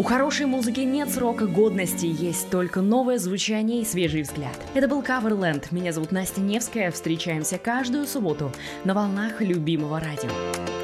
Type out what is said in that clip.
хорошей музыки нет срока годности, есть только новое звучание и свежий взгляд. Это был Coverland. Меня зовут Настя Невская. Встречаемся каждую субботу на волнах любимого радио.